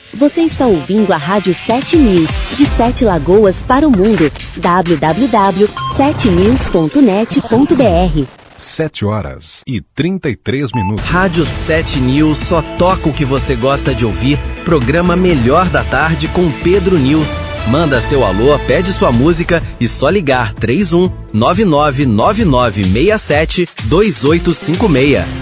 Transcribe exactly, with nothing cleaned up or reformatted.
Você está ouvindo a Rádio sete News, de Sete Lagoas para o mundo. w w w ponto sete news ponto net ponto b r. sete horas e trinta e três minutos. Rádio sete News só toca o que você gosta de ouvir. Programa Melhor da Tarde com Pedro News. Manda seu alô, pede sua música e só ligar três um nove nove nove nove seis sete dois oito cinco seis.